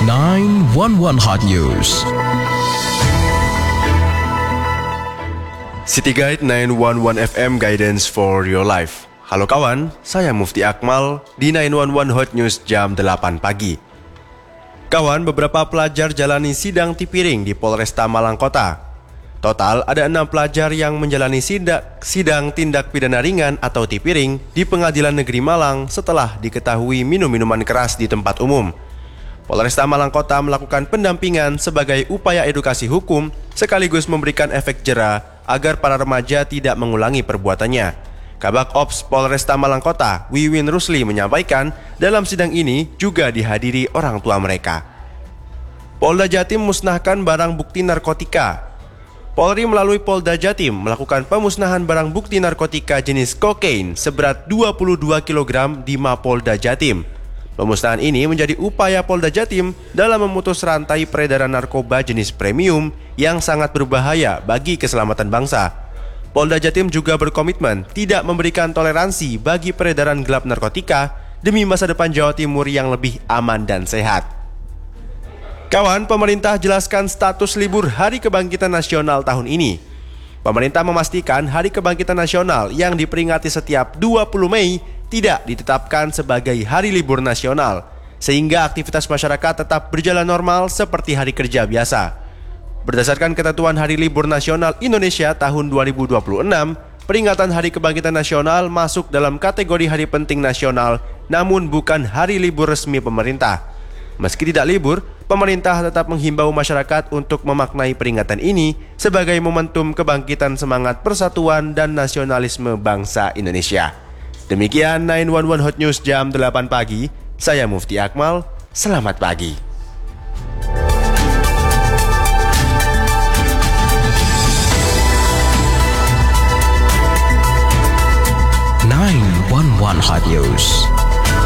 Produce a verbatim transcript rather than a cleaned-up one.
nine one one Hot News. City Guide nine one one F M Guidance for Your Life. Halo kawan, saya Mufti Akmal di nine one one Hot News jam delapan pagi. Kawan, beberapa pelajar jalani sidang tipiring di Polresta Malang Kota. Total ada enam pelajar yang menjalani sidak, sidang tindak pidana ringan atau tipiring di Pengadilan Negeri Malang setelah diketahui minum minuman keras di tempat umum. Polresta Malang Kota melakukan pendampingan sebagai upaya edukasi hukum sekaligus memberikan efek jera agar para remaja tidak mengulangi perbuatannya. Kabak Ops Polresta Malang Kota, Wiwin Rusli menyampaikan dalam sidang ini juga dihadiri orang tua mereka. Polda Jatim musnahkan barang bukti narkotika. Polri melalui Polda Jatim melakukan pemusnahan barang bukti narkotika jenis kokain seberat dua puluh dua kilogram di Mapolda Jatim. Pemusnahan ini menjadi upaya Polda Jatim dalam memutus rantai peredaran narkoba jenis premium yang sangat berbahaya bagi keselamatan bangsa. Polda Jatim juga berkomitmen tidak memberikan toleransi bagi peredaran gelap narkotika demi masa depan Jawa Timur yang lebih aman dan sehat. Kawan, pemerintah jelaskan status libur Hari Kebangkitan Nasional tahun ini. Pemerintah memastikan Hari Kebangkitan Nasional yang diperingati setiap dua puluh Mei tidak ditetapkan sebagai hari libur nasional, sehingga aktivitas masyarakat tetap berjalan normal seperti hari kerja biasa. Berdasarkan ketentuan Hari Libur Nasional Indonesia tahun dua ribu dua puluh enam, peringatan Hari Kebangkitan Nasional masuk dalam kategori hari penting nasional, namun bukan hari libur resmi pemerintah. Meski tidak libur, pemerintah tetap menghimbau masyarakat untuk memaknai peringatan ini sebagai momentum kebangkitan semangat persatuan dan nasionalisme bangsa Indonesia. Demikian nine one one Hot News jam delapan pagi. Saya Mufti Akmal. Selamat pagi. nine one one Hot News.